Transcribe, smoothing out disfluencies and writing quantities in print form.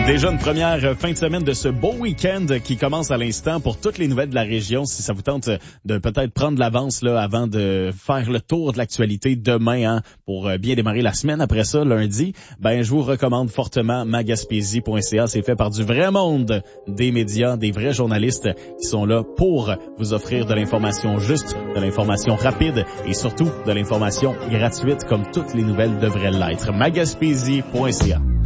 Déjà une première fin de semaine de ce beau week-end qui commence à l'instant pour toutes les nouvelles de la région. Si ça vous tente de peut-être prendre l'avance là avant de faire le tour de l'actualité demain pour bien démarrer la semaine après ça, lundi, je vous recommande fortement magaspésie.ca. C'est fait par du vrai monde des médias, des vrais journalistes qui sont là pour vous offrir de l'information juste, de l'information rapide et surtout de l'information gratuite comme toutes les nouvelles devraient l'être. magaspésie.ca.